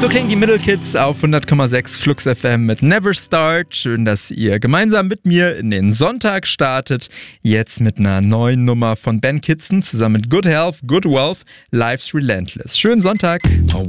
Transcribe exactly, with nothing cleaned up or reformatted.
So klingen die Middle Kids auf hundert Komma sechs Flux F M mit Never Start. Schön, dass ihr gemeinsam mit mir in den Sonntag startet. Jetzt mit einer neuen Nummer von Ben Kitson zusammen mit Good Health, Good Wealth, Life's Relentless. Schönen Sonntag.